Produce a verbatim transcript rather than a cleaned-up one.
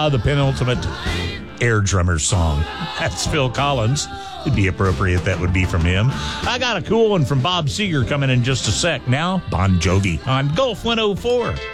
Ah, the penultimate air drummer song. That's Phil Collins. It'd be appropriate that would be from him. I got a cool one from Bob Seger coming in just a sec. Now, Bon Jovi on Gulf one oh four.